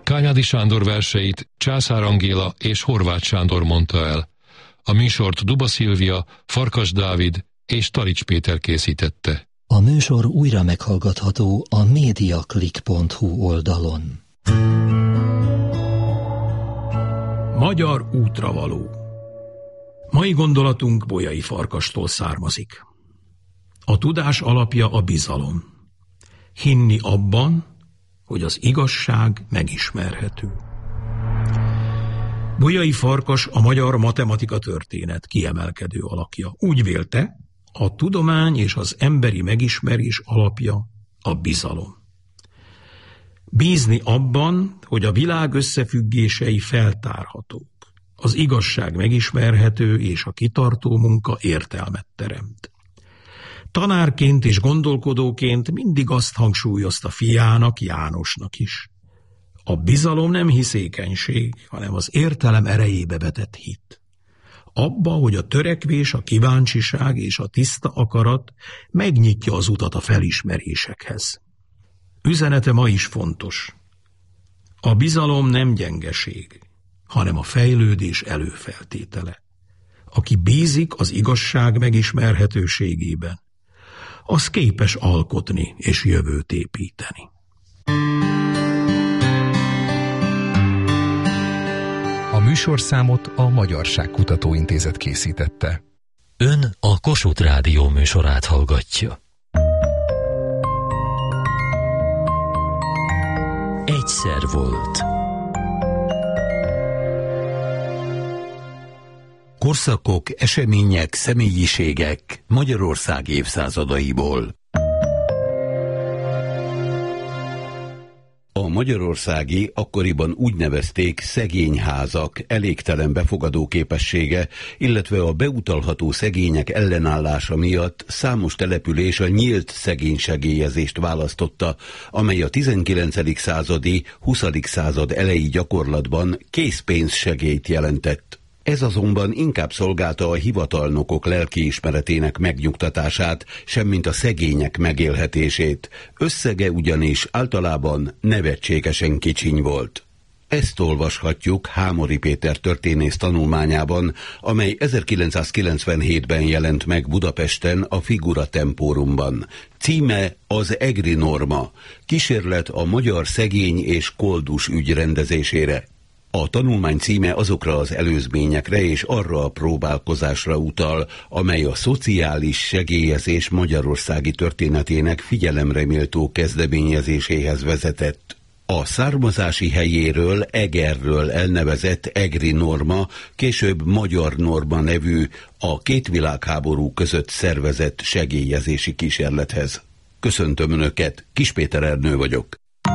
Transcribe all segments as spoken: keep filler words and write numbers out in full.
Kányádi Sándor verseit Császár Angéla és Horváth Sándor mondta el. A műsort Duba Szilvia, Farkas Dávid és Talics Péter készítette. A műsor újra meghallgatható a mediaclick pont hu oldalon. Magyar útravaló. Mai gondolatunk Bolyai Farkastól származik. A tudás alapja a bizalom. Hinni abban, hogy az igazság megismerhető. Bolyai Farkas a magyar matematika történet kiemelkedő alakja. Úgy vélte, a tudomány és az emberi megismerés alapja a bizalom. Bízni abban, hogy a világ összefüggései feltárhatók, az igazság megismerhető és a kitartó munka értelmet teremt. Tanárként és gondolkodóként mindig azt hangsúlyozta fiának, Jánosnak is. A bizalom nem hiszékenység, hanem az értelem erejébe vetett hit. Abba, hogy a törekvés, a kíváncsiság és a tiszta akarat megnyitja az utat a felismerésekhez. Üzenete ma is fontos. A bizalom nem gyengeség, hanem a fejlődés előfeltétele. Aki bízik az igazság megismerhetőségében, az képes alkotni és jövőt építeni. A műsorszámot a Magyarságkutató Intézet készítette. Ön a Kossuth Rádió műsorát hallgatja. Egyszer volt. Korszakok, események, személyiségek Magyarország évszázadaiból. A magyarországi akkoriban úgy nevezték szegényházak elégtelen befogadó képessége, illetve a beutalható szegények ellenállása miatt számos település a nyílt szegénysegélyezést választotta, amely a tizenkilencedik századi, huszadik század elejé gyakorlatban készpénzsegélyt jelentett. Ez azonban inkább szolgálta a hivatalnokok lelkiismeretének megnyugtatását, semmint a szegények megélhetését. Összege ugyanis általában nevetségesen kicsiny volt. Ezt olvashatjuk Hámori Péter történész tanulmányában, amely ezerkilencszázkilencvenhétben jelent meg Budapesten a Figura Tempórumban. Címe az Egri Norma, kísérlet a magyar szegény és koldus ügy rendezésére. A tanulmány címe azokra az előzményekre és arra a próbálkozásra utal, amely a szociális segélyezés magyarországi történetének figyelemreméltó kezdeményezéséhez vezetett. A származási helyéről, Egerről elnevezett Egri Norma, később Magyar Norma nevű, a két világháború között szervezett segélyezési kísérlethez. Köszöntöm Önöket, Kis Péter Ernő vagyok.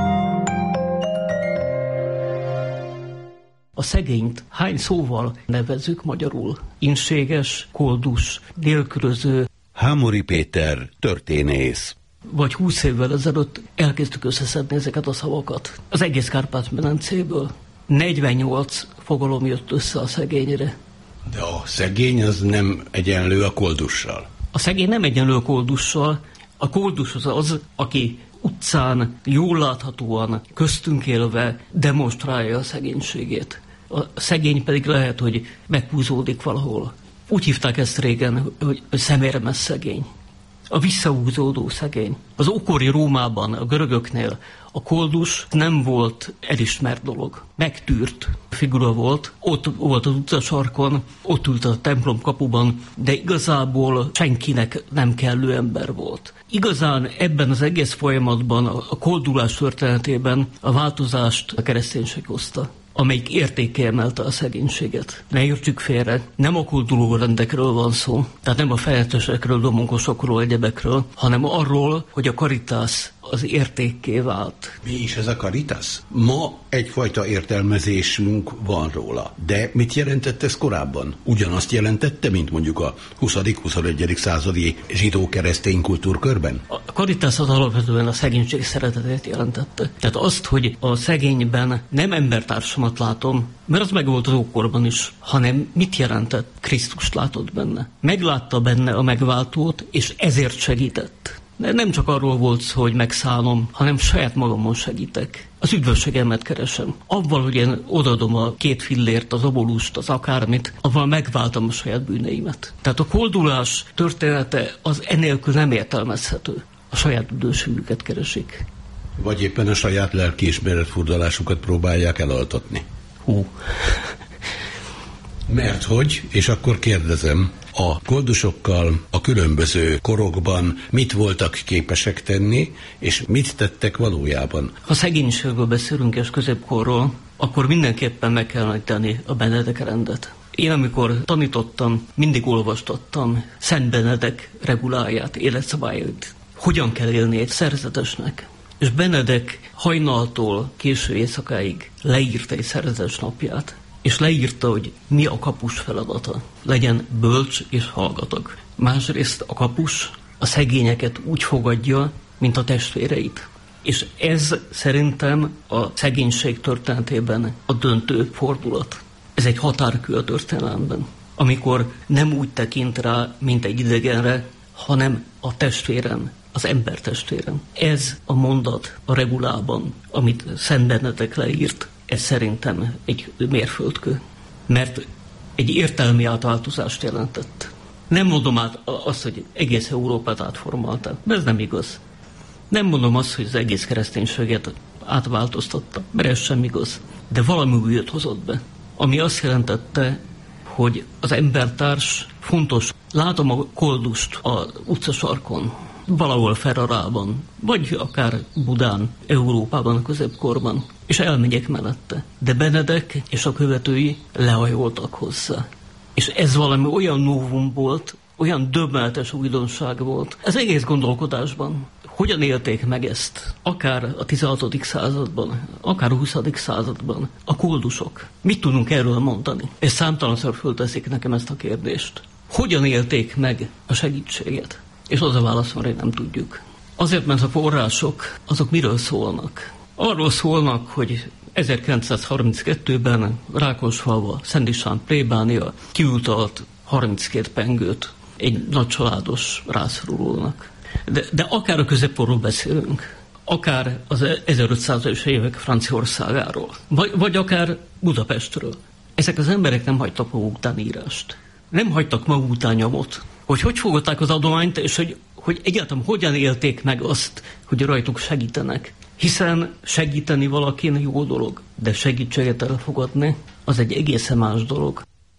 A szegényt hány szóval nevezzük magyarul? Inséges, koldus, nélkülöző. Hámori Péter, történész. Vagy húsz évvel ezelőtt elkezdtük összeszedni ezeket a szavakat. Az egész Kárpát-medencéből negyvennyolc fogalom jött össze a szegényre. De a szegény az nem egyenlő a koldussal. A szegény nem egyenlő a koldussal. A koldus az az, aki utcán jól láthatóan, köztünk élve demonstrálja a szegénységét. A szegény pedig lehet, hogy meghúzódik valahol. Úgy hívták ezt régen, hogy szemérmes szegény. A visszahúzódó szegény. Az ókori Rómában, a görögöknél a koldus nem volt elismert dolog. Megtűrt figura volt, ott volt az utcasarkon, ott ült a templom kapuban, de igazából senkinek nem kellő ember volt. Igazán ebben az egész folyamatban, a koldulás történetében a változást a kereszténység hozta, amelyik értékké emelte a szegénységet. Ne értsük félre, nem a kolduló rendekről van szó, tehát nem a fejetesekről, domonkosokról, egyebekről, hanem arról, hogy a karitás az értékké vált. Mi is ez a karitás? Ma egyfajta értelmezésünk van róla. De mit jelentett ez korábban? Ugyanazt jelentette, mint mondjuk a huszadik-huszonegyedik századi zsidó-keresztény kultúrkörben? A karitás az alapvetően a szegénység szeretetét jelentette. Tehát azt, hogy a szegényben nem embertársamat látom, mert az meg volt az ókorban is, hanem mit jelentett? Krisztust látott benne. Meglátta benne a megváltót, és ezért segített. Nem csak arról volt szó, hogy megszállom, hanem saját magamon segítek. Az üdvösségemet keresem. Avval, hogy én odaadom a két fillért, az obolust, az akármit, avval megváltam a saját bűneimet. Tehát a koldulás története az enélkül nem értelmezhető. A saját üdvösségüket keresik. Vagy éppen a saját lelkiismeretfurdalásukat próbálják elaltatni. Hú. Mert hogy, és akkor kérdezem, a koldusokkal a különböző korokban mit voltak képesek tenni, és mit tettek valójában? Ha szegénységről beszélünk és középkorról, akkor mindenképpen meg kell említeni a Benedek rendet. Én amikor tanítottam, mindig olvastattam Szent Benedek reguláját, életszabályait. Hogyan kell élni egy szerzetesnek? És Benedek hajnaltól késő éjszakáig leírta egy szerzetes napját, és leírta, hogy mi a kapus feladata. Legyen bölcs és hallgatag. Másrészt a kapus a szegényeket úgy fogadja, mint a testvéreit. És ez szerintem a szegénység történetében a döntő fordulat. Ez egy határkő a történelemben, amikor nem úgy tekint rá, mint egy idegenre, hanem a testvérem, az ember testvérem. Ez a mondat a regulában, amit Szent Benedek leírt, ez szerintem egy mérföldkő, mert egy értelmi átváltozást jelentett. Nem mondom át azt, hogy egész Európát átformálta, mert ez nem igaz. Nem mondom azt, hogy az egész kereszténységet átváltoztatta, mert ez sem igaz. De valami újat hozott be, ami azt jelentette, hogy az embertárs fontos. Látom a koldust az utcasarkon, valahol Ferrarában, vagy akár Budán, Európában, a középkorban, és elmegyek mellette. De Benedek és a követői lehajoltak hozzá. És ez valami olyan novum volt, olyan döbbenetes újdonság volt. Ez egész gondolkodásban. Hogyan élték meg ezt? Akár a tizenhatodik században, akár a huszadik században. A koldusok. Mit tudunk erről mondani? És számtalanszor fölteszik nekem ezt a kérdést. Hogyan élték meg a segítséget? És az a válaszom, hogy nem tudjuk. Azért, mert a források, azok miről szólnak? Arról szólnak, hogy ezerkilencszázharminckettőben Rákosfalva Szent István plébánia kiutalt harminckét pengőt egy nagycsaládos rászorulónak. De, de akár a középkorról beszélünk, akár az ezerötszázas évek Franciaországáról, vagy, vagy akár Budapestről. Ezek az emberek nem hagytak maguk után írást. Nem hagytak maguk után nyomot. Hogy hogy fogadták az adományt, és hogy, hogy egyáltalán hogyan élték meg azt, hogy rajtuk segítenek. Hiszen segíteni valakin jó dolog, de segítséget elfogadni, az egy egészen más dolog.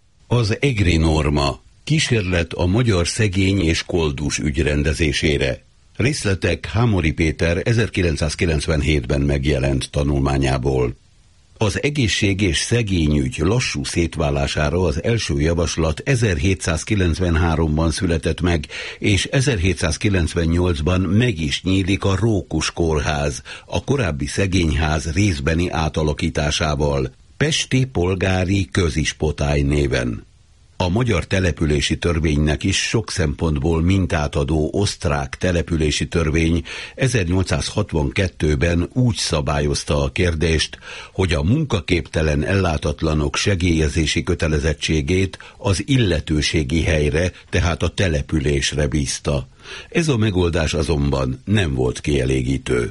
Az egri norma kísérlet a magyar szegény és koldus ügy rendezésére. Részletek Hámori Péter ezerkilencszázkilencvenhétben megjelent tanulmányából. Az egészség és szegényügy lassú szétválására az első javaslat ezerhétszázkilencvenháromban született meg, és ezerhétszázkilencvennyolcban meg is nyílik a Rókus kórház, a korábbi szegényház részbeni átalakításával, Pesti Polgári Közispotály néven. A magyar települési törvénynek is sok szempontból mintát adó osztrák települési törvény ezernyolcszázhatvankettőben úgy szabályozta a kérdést, hogy a munkaképtelen ellátatlanok segélyezési kötelezettségét az illetőségi helyre, tehát a településre bízta. Ez a megoldás azonban nem volt kielégítő.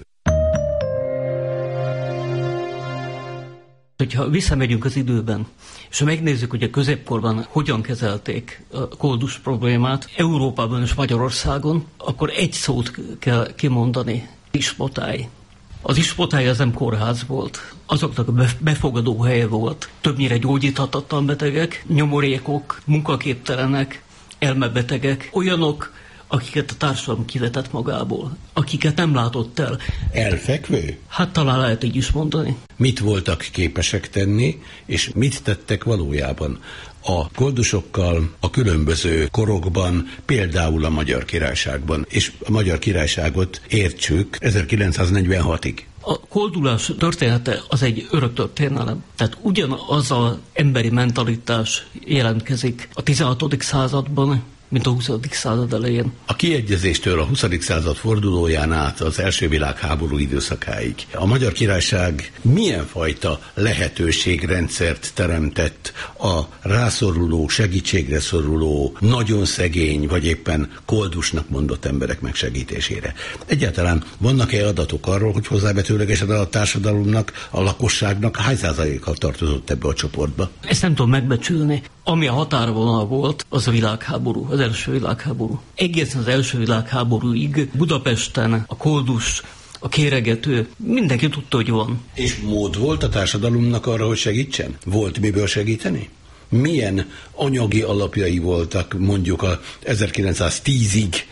Hogyha visszamegyünk az időben, és megnézzük, hogy a középkorban hogyan kezelték a koldus problémát, Európában és Magyarországon, akkor egy szót kell kimondani, ispotály. Az ispotály az nem kórház volt, azoknak a befogadó helye volt. Többnyire gyógyíthatatlan betegek, nyomorékok, munkaképtelenek, elmebetegek, olyanok, akiket a társadalom kivetett magából, akiket nem látott el. Elfekvő? Hát talán lehet így is mondani. Mit voltak képesek tenni, és mit tettek valójában a koldusokkal a különböző korokban, például a Magyar Királyságban, és a Magyar Királyságot értsük ezerkilencszáznegyvenhatig. A koldulás története az egy örök történelem. Tehát ugyanaz az emberi mentalitás jelentkezik a tizenhatodik században, mint a huszadik század elején. A kiegyezéstől a huszadik század fordulóján át az első világháború időszakáig a Magyar Királyság milyen fajta lehetőségrendszert teremtett a rászoruló, segítségre szoruló, nagyon szegény, vagy éppen koldusnak mondott emberek megsegítésére? Egyáltalán vannak-e adatok arról, hogy hozzávetőlegesen a társadalomnak, a lakosságnak hány százalékkal tartozott ebbe a csoportba? Ezt nem tudom megbecsülni. Ami a határvonal volt, az a világháború, az első világháború. Egészen az első világháborúig Budapesten a koldus, a kéregető, mindenki tudta, hogy van. És mód volt a társadalomnak arra, hogy segítsen? Volt miből segíteni? Milyen anyagi alapjai voltak mondjuk a ezerkilencszáztízig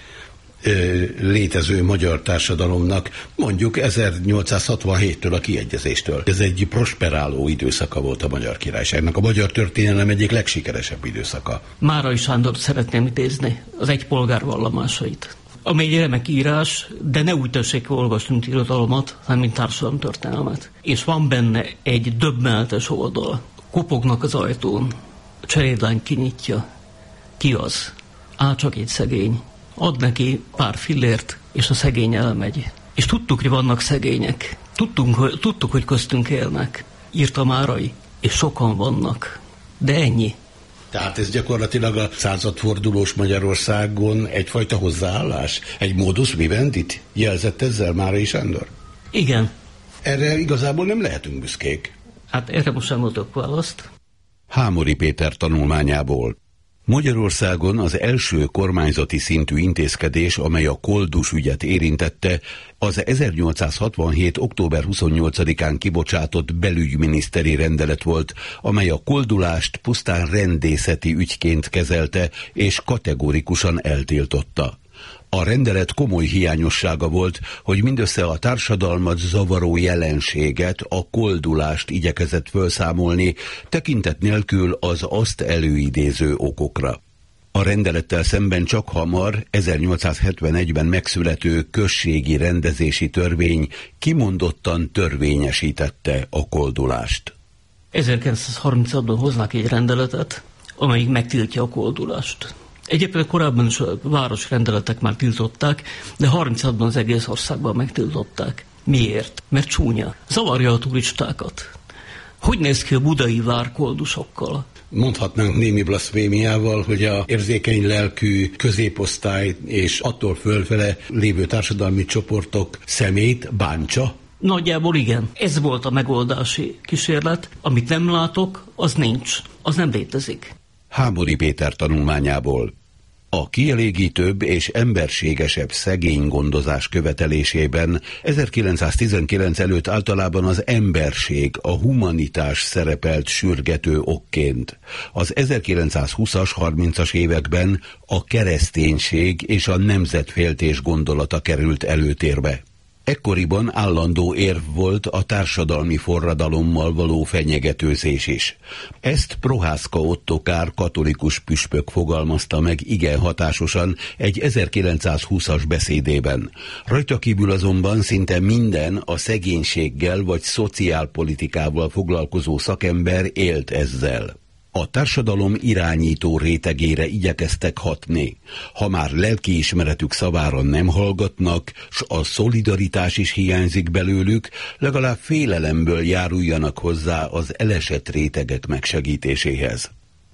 létező magyar társadalomnak, mondjuk ezernyolcszázhatvanhéttől a kiegyezéstől. Ez egy prosperáló időszaka volt a Magyar Királyságnak, a magyar történelem egyik legsikeresebb időszaka. Márai Sándort szeretném idézni, az egy polgár vallomásait. Ami egy remek írás, de ne úgy tessék olvasni, mint irodalmat, hanem mint társadalomtörténelmet. És van benne egy döbbenetes oldal. Kopognak az ajtón, a cselédlány kinyitja. Ki az? Á, csak egy szegény. Ad neki pár fillért, és a szegény elmegy. És tudtuk, hogy vannak szegények. Tudtunk, hogy, tudtuk, hogy köztünk élnek. Írta Márai, és sokan vannak. De ennyi. Tehát ez gyakorlatilag a századfordulós Magyarországon egyfajta hozzáállás? Egy modus vivendit jelzett ezzel Márai Sándor? Igen. Erre igazából nem lehetünk büszkék. Hát erre most sem adok választ. Hámori Péter tanulmányából. Magyarországon az első kormányzati szintű intézkedés, amely a koldus ügyet érintette, az ezernyolcszázhatvanhét. október huszonnyolcadikán kibocsátott belügyminiszteri rendelet volt, amely a koldulást pusztán rendészeti ügyként kezelte és kategórikusan eltiltotta. A rendelet komoly hiányossága volt, hogy mindössze a társadalmat zavaró jelenséget, a koldulást igyekezett felszámolni, tekintet nélkül az azt előidéző okokra. A rendelettel szemben csak hamar ezernyolcszázhetvenegyben megszülető községi rendezési törvény kimondottan törvényesítette a koldulást. ezerkilencszázharminchatban hoznak egy rendeletet, amelyik megtiltja a koldulást. Egyébként korábban is a város rendeletek már tiltották, de harminchatban az egész országban megtiltották. Miért? Mert csúnya. Zavarja a turistákat. Hogy néz ki a budai vár koldusokkal? Mondhatnánk némi blaszfémiával, hogy a érzékeny lelkű középosztály és attól fölfele lévő társadalmi csoportok szemét bántsa? Nagyjából igen. Ez volt a megoldási kísérlet. Amit nem látok, az nincs. Az nem létezik. Hámori Péter tanulmányából. A kielégítőbb és emberségesebb szegénygondozás követelésében ezerkilencszáztizenkilenc előtt általában az emberség, a humanitás szerepelt sürgető okként. Az ezerkilencszázhúszas, harmincas években a kereszténység és a nemzetféltés gondolata került előtérbe. Ekkoriban állandó érv volt a társadalmi forradalommal való fenyegetőzés is. Ezt Prohászka Ottokár katolikus püspök fogalmazta meg igen hatásosan egy ezerkilencszázhúszas beszédében. Rajta kívül azonban szinte minden a szegénységgel vagy szociálpolitikával foglalkozó szakember élt ezzel. A társadalom irányító rétegére igyekeztek hatni. Ha már lelkiismeretük szavára nem hallgatnak, s a szolidaritás is hiányzik belőlük, legalább félelemből járuljanak hozzá az elesett rétegek megsegítéséhez.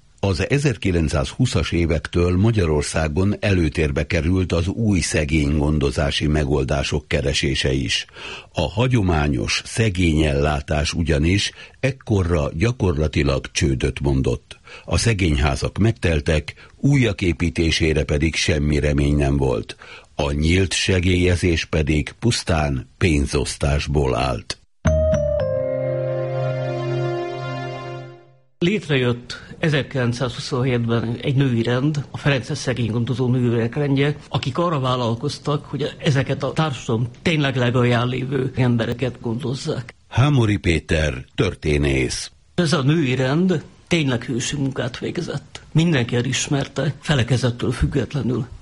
Az ezerkilencszázhúszas évektől Magyarországon előtérbe került az új szegénygondozási megoldások keresése is. A hagyományos szegényellátás ugyanis ekkorra gyakorlatilag csődöt mondott. A szegényházak megteltek, újak építésére pedig semmi remény nem volt. A nyílt segélyezés pedig pusztán pénzosztásból állt. Létrejött ezerkilencszázhuszonhétben egy női rend, a Ferences szegénygondozó nővérek rendje, akik arra vállalkoztak, hogy ezeket a társadalom tényleg legalján lévő embereket gondozzák. Hámori Péter, történész. Ez a női rend tényleg hősi munkát végzett. Mindenki elismerte, felekezettől függetlenül.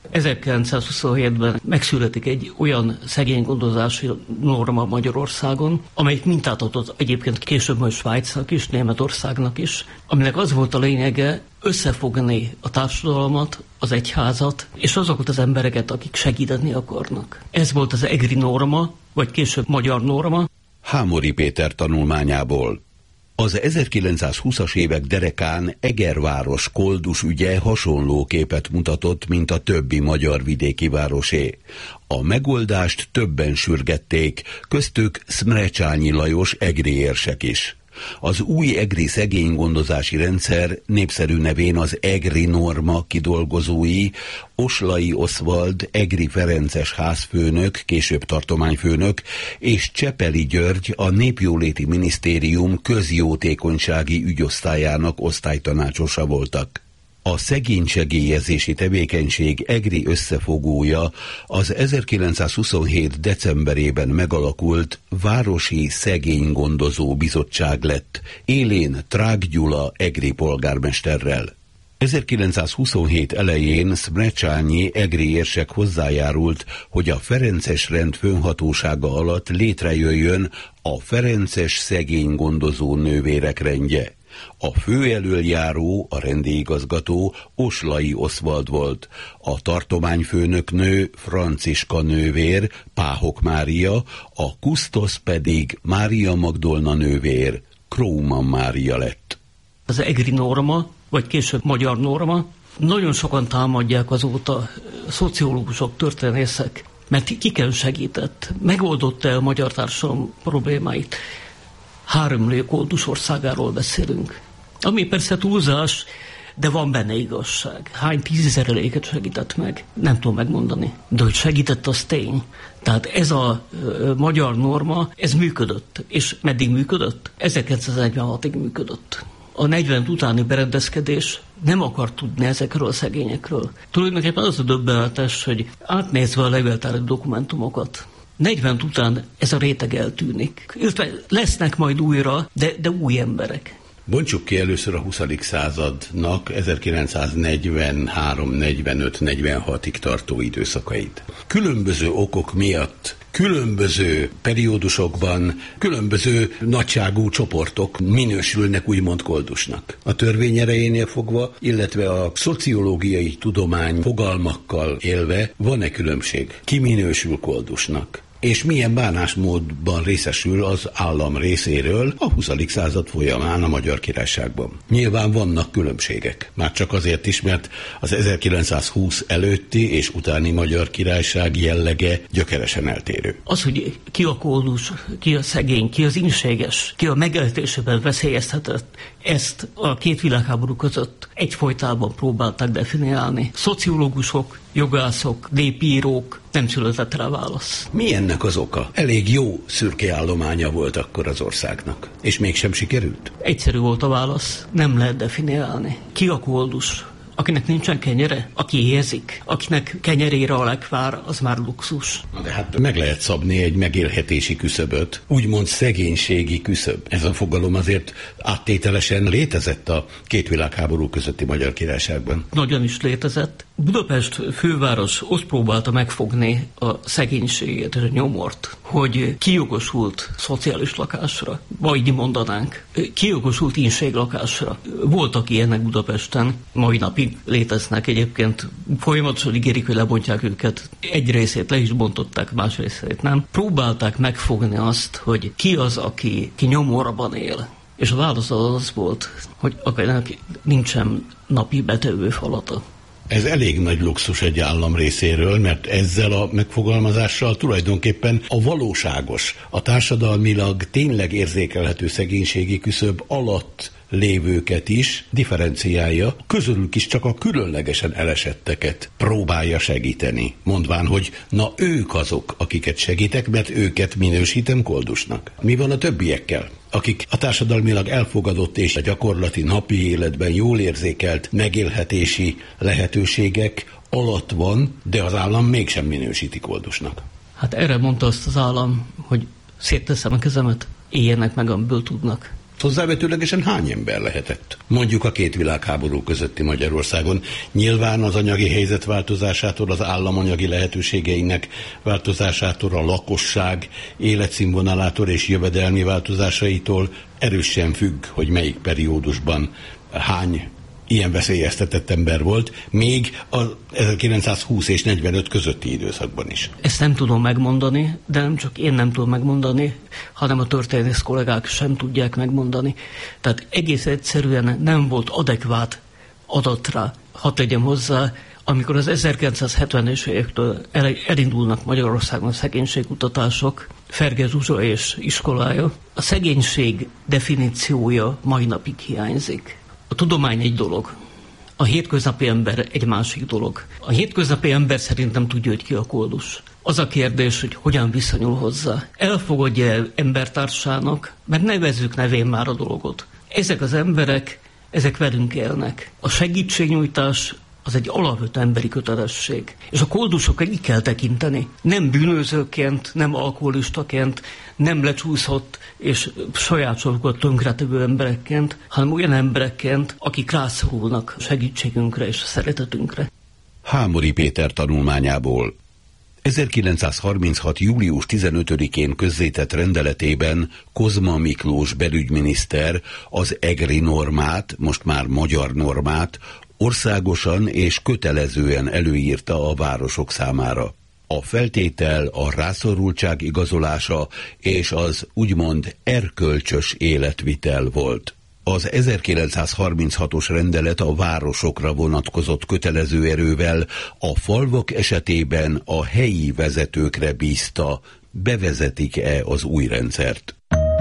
ezerkilencszázhuszonhétben megszületik egy olyan szegénygondozási norma Magyarországon, amelyik mintát adott egyébként később majd Svájcnak is, Németországnak is, aminek az volt a lényege, összefogni a társadalmat, az egyházat, és azokat az embereket, akik segíteni akarnak. Ez volt az egri norma, vagy később magyar norma. Hámori Péter tanulmányából. Az ezerkilencszázhúszas évek derekán Egerváros koldus ügye hasonló képet mutatott, mint a többi magyar vidéki városé. A megoldást többen sürgették, köztük Szmrecsányi Lajos egri érsek is. Az új egri szegénygondozási rendszer népszerű nevén az egri norma kidolgozói Oslai Oszvald egri ferences házfőnök, később tartományfőnök, és Csepeli György a Népjóléti Minisztérium közjótékonysági ügyosztályának osztálytanácsosa voltak. A szegénysegélyezési tevékenység egri összefogója az ezerkilencszázhuszonhét decemberében megalakult Városi Szegénygondozó Bizottság lett, élén Trák Gyula egri polgármesterrel. ezerkilencszázhuszonhét elején Szmrecsányi egri érsek hozzájárult, hogy a ferences rend főhatósága alatt létrejöjjön a Ferences Szegénygondozó Nővérek rendje. A főelöljáró, a rendiigazgató Oslai Oszvald volt, a tartományfőnöknő Franciska nővér, Páhok Mária, a kusztosz pedig Mária Magdolna nővér, Króman Mária lett. Az egri norma, vagy később magyar norma, nagyon sokan támadják azóta szociológusok, történészek, mert kiken segített, megoldotta a magyar társadalom problémáit. Három millió koldus országáról beszélünk. Ami persze túlzás, de van benne igazság. Hány tízezer eléget segített meg? Nem tudom megmondani. De hogy segített, az tény. Tehát ez a ö, magyar norma, ez működött. És meddig működött? ezerkilencszáznegyvenhatig működött. A negyven utáni berendezkedés nem akar tudni ezekről a szegényekről. Tulajdonképpen az a döbbenetes, hogy átnézve a levéltári dokumentumokat, negyven után ez a réteg eltűnik. Illetve lesznek majd újra, de, de új emberek. Bontsuk ki először a huszadik századnak ezerkilencszáznegyvenhárom, negyvenöt, negyvenhatig tartó időszakait. Különböző okok miatt, különböző periódusokban, különböző nagyságú csoportok minősülnek úgymond koldusnak. A törvény erejénél fogva, illetve a szociológiai tudomány fogalmakkal élve van-e különbség? Ki minősül koldusnak? És milyen bánásmódban részesül az állam részéről a huszadik század folyamán a Magyar Királyságban. Nyilván vannak különbségek. Már csak azért is, mert az ezerkilencszázhúsz előtti és utáni Magyar Királyság jellege gyökeresen eltérő. Az, hogy ki a koldus, ki a szegény, ki az inséges, ki a megöltésében veszélyeztetett, ezt a két világháború között egyfolytában próbálták definiálni. Szociológusok, jogászok, népírók, nem született rá válasz. Mi ennek az oka? Elég jó szürke állománya volt akkor az országnak, és mégsem sikerült? Egyszerű volt a válasz, nem lehet definiálni. Ki a koldus? Akinek nincsen kenyere, aki éhezik, akinek kenyerére a lekvár, az már luxus. Na de hát meg lehet szabni egy megélhetési küszöböt, úgymond szegénységi küszöb. Ez a fogalom azért áttételesen létezett a két világháború közötti Magyar Királyságban. Nagyon is létezett. Budapest főváros azt próbálta megfogni a szegénységet és a nyomort, hogy kijogosult szociális lakásra, vagy mondanánk, kijogosult inséglakásra. Voltak ilyenek Budapesten, mai napig léteznek egyébként, folyamatosan ígérik, hogy lebontják őket. Egy részét le is bontották, más részét nem. Próbálták megfogni azt, hogy ki az, aki ki nyomorban él. És a válasz az volt, hogy akinek nincsen napi betevő falata. Ez elég nagy luxus egy állam részéről, mert ezzel a megfogalmazással tulajdonképpen a valóságos, a társadalmilag tényleg érzékelhető szegénységi küszöb alatt lévőket is differenciálja, közülük is csak a különlegesen elesetteket próbálja segíteni, mondván, hogy na ők azok, akiket segítek, mert őket minősítem koldusnak. Mi van a többiekkel, akik a társadalmilag elfogadott és a gyakorlati napi életben jól érzékelt megélhetési lehetőségek alatt van, de az állam mégsem minősíti koldusnak? Hát erre mondta azt az állam, hogy szétteszem a kezemet, éljenek meg, amiből tudnak. Hozzávetőlegesen hány ember lehetett? Mondjuk a két világháború közötti Magyarországon. Nyilván az anyagi helyzet változásától, az állam anyagi lehetőségeinek változásától, a lakosság életszínvonalától és jövedelmi változásaitól erősen függ, hogy melyik periódusban hány ilyen veszélyeztetett ember volt, még az ezerkilencszázhúsz és negyvenöt közötti időszakban is. Ezt nem tudom megmondani, de nem csak én nem tudom megmondani, hanem a történész kollégák sem tudják megmondani. Tehát egész egyszerűen nem volt adekvát adatra. Hadd tegyem hozzá, amikor az ezerkilencszázhetvenes évektől elindulnak Magyarországon szegénységkutatások, Ferge Zsuzsa és iskolája, a szegénység definíciója mai napig hiányzik. A tudomány egy dolog, a hétköznapi ember egy másik dolog. A hétköznapi ember szerintem tudja, hogy ki a koldus. Az a kérdés, hogy hogyan viszonyul hozzá. Elfogadja embertársának, mert nevezzük nevén már a dolgot. Ezek az emberek, ezek velünk élnek. A segítségnyújtás az egy alapvető emberi kötelesség. És a koldusokra így kell tekinteni. Nem bűnözőként, nem alkoholistaként, nem lecsúszott és saját sorukat tönkretevő emberekként, hanem olyan emberekként, akik rászorulnak a segítségünkre és a szeretetünkre. Hámori Péter tanulmányából. ezerkilencszázharminchat. július tizenötödikén közzétett rendeletében Kozma Miklós belügyminiszter az egri normát, most már magyar normát, országosan és kötelezően előírta a városok számára. A feltétel a rászorultság igazolása és az úgymond erkölcsös életvitel volt. Az ezerkilencszázharminchatos rendelet a városokra vonatkozott kötelező erővel, a falvak esetében a helyi vezetőkre bízta, bevezetik-e az új rendszert.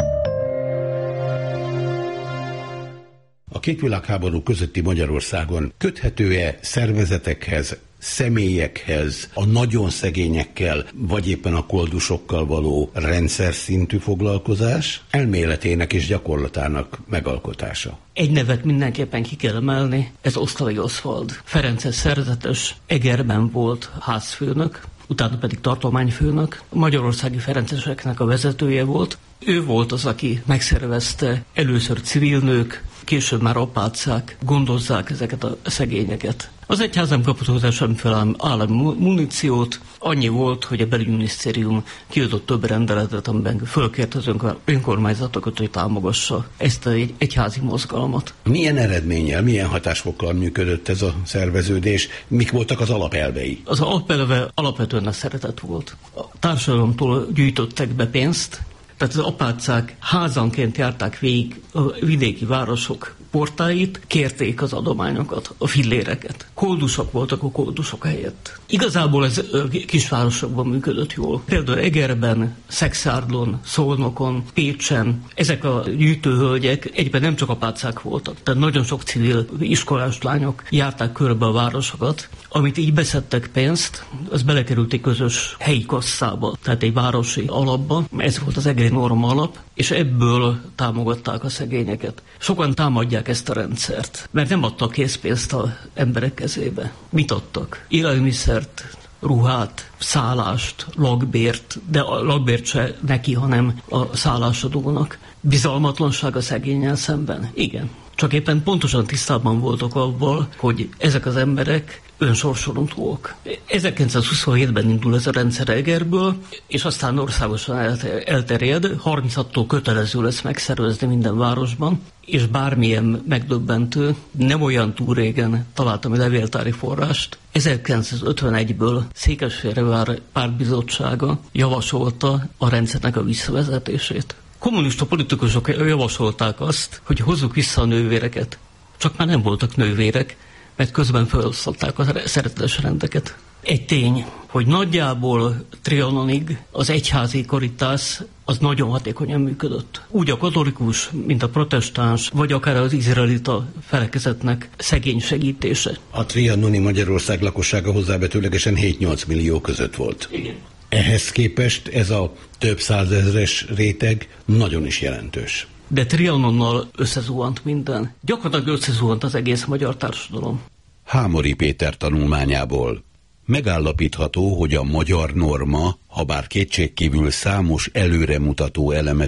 A két világháború közötti Magyarországon köthető-e szervezetekhez, személyekhez, a nagyon szegényekkel, vagy éppen a koldusokkal való rendszer szintű foglalkozás, elméletének és gyakorlatának megalkotása? Egy nevet mindenképpen ki kell emelni, ez Osztalai Oszvald. Ferences szerzetes, Egerben volt házfőnök, utána pedig tartományfőnök, magyarországi ferenceseknek a vezetője volt. Ő volt az, aki megszervezte először civil nők, később már apácák gondozzák ezeket a szegényeket. Az egyház nem kapott hozzá semmiféle állami muníciót, annyi volt, hogy a belügyminisztérium kiadott több rendeletet, amiben fölkért az önkormányzatokat, hogy támogassa ezt az egy, egyházi mozgalmat. Milyen eredménnyel, milyen hatásfokkal működött ez a szerveződés? Mik voltak az alapelvei? Az alapelve alapvetően a szeretet volt. A társadalomtól gyűjtöttek be pénzt, tehát az apácák házanként járták végig a vidéki városok portáit, kérték az adományokat, a filléreket. Koldusok voltak a koldusok helyett. Igazából ez kisvárosokban működött jól. Például Egerben, Szekszárdon, Szolnokon, Pécsen, ezek a gyűjtőhölgyek egyben nem csak apácák voltak, tehát nagyon sok civil iskolás lányok járták körbe a városokat, amit így beszedtek pénzt, az belekerült egy közös helyi kasszába, tehát egy városi alapba. Ez volt az egri norma alap, és ebből támogatták a szegényeket. Sokan támadják ezt a rendszert, mert nem adtak készpénzt az emberek kezébe. Mit adtak? Élelmiszert, ruhát, szállást, lakbért, de a lakbért se neki, hanem a szállásadónak. Bizalmatlanság a szegénnyel szemben? Igen. Csak éppen pontosan tisztában voltak avval, hogy ezek az emberek önsorsolontóak. ezerkilencszázhuszonhétben indul ez a rendszer Egerből, és aztán országosan elterjed, harminchattól kötelező lesz megszervezni minden városban, és bármilyen megdöbbentő, nem olyan túl régen találtam egy levéltári forrást, ezerkilencszázötvenegyből Székesfehérvár pártbizottsága javasolta a rendszernek a visszavezetését. Kommunista politikusok javasolták azt, hogy hozzuk vissza a nővéreket. Csak már nem voltak nővérek, mert közben felosztották a szeretetes rendeket. Egy tény, hogy nagyjából Trianonig az egyházi karitász az nagyon hatékonyan működött. Úgy a katolikus, mint a protestáns, vagy akár az izraelita felekezetnek szegény segítése. A trianoni Magyarország lakossága hozzávetőlegesen hét-nyolc millió között volt. Igen. Ehhez képest ez a több százezres réteg nagyon is jelentős. De Trianonnal összezuhant minden. Gyakorlatilag összezuhant az egész magyar társadalom. Hámori Péter tanulmányából. Megállapítható, hogy a magyar norma, habár kétségkívül számos előremutató eleme